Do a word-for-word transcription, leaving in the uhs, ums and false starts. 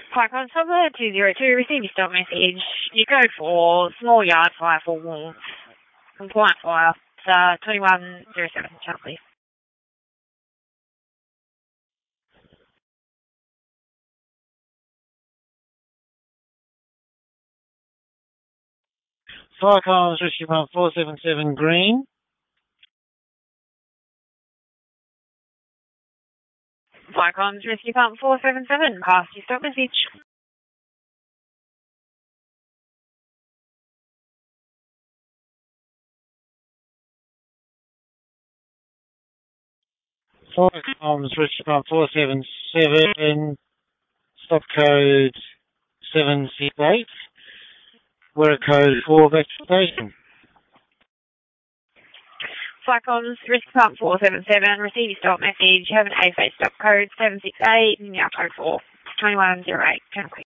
Flycom Stopper two zero two, receive your stop message. You go for small yard fire for warmth. Compliant fire. It's uh, twenty-one oh seven, channel please. Flycom's Rescue Pump four seven seven green. Flycom's Rescue Pump four seven seven, pass your stop message. Flycom's Rescue Pump four seven seven, stop code seven six eight, wear code four vaccination. Flycom's Rescue Pump four seven seven, receive your stop message. You have an A F A stop code seven six eight, and now code four. twenty-one oh eight, channel please.